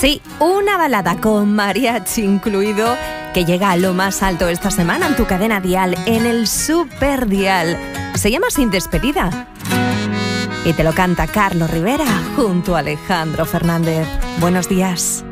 Sí, una balada con mariachi incluido que llega a lo más alto esta semana en tu cadena dial, en el Super Dial. Se llama Sin Despedida y te lo canta Carlos Rivera junto a Alejandro Fernández. Buenos días.